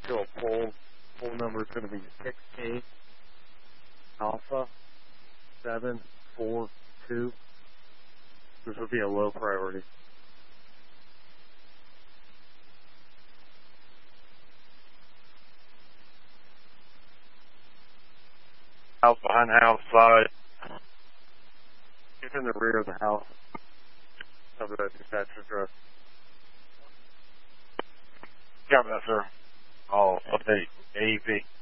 to a pole. Pole number is going to be 6A Alpha 742. This would be a low priority. House behind the house side. It's in the rear of the house. Cover that dispatcher address. Copy that, sir. I'll update AEP.